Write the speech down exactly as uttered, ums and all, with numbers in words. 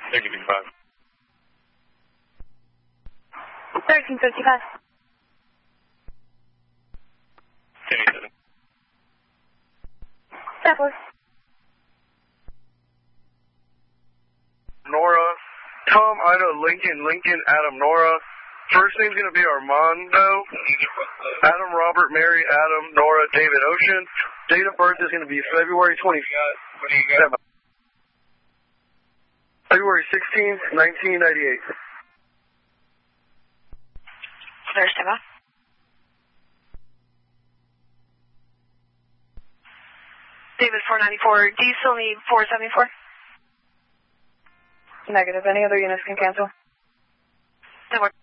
thirteen fifty-five. thirteen fifty-five. ten eighty-seven. Southwest. Nora, Tom, Ida, Lincoln, Lincoln, Adam, Nora. First name's going to be Armando. Adam, Robert, Mary, Adam, Nora, David, Ocean. Date of birth is going to be February twenty-seventh. February sixteenth, nineteen ninety-eight. There's Emma. David, four ninety-four. Do you still need four seventy-four? Negative. Any other units can cancel? That works.